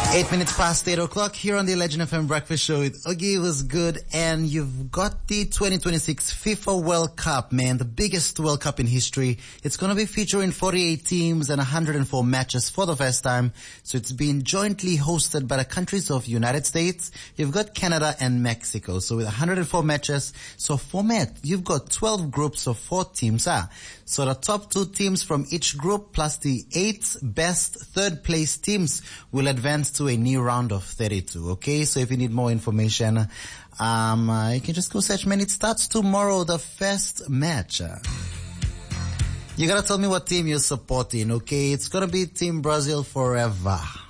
8 minutes past 8 o'clock here on the Legend FM Breakfast Show with Oogie Was Good, and you've got the 2026 FIFA World Cup, man, the biggest World Cup in history. It's going to be featuring 48 teams and 104 matches for the first time. So it's been jointly hosted by the countries of United States. You've got Canada and Mexico. So with 104 matches, so format, you've got 12 groups of 4 teams. So the top 2 teams from each group plus the 8 best third place teams will advance to a new round of 32. Okay, so if you need more information, you can just go search, man. It starts tomorrow, the first match. You gotta tell me what team you're supporting, okay? It's gonna be Team Brazil forever.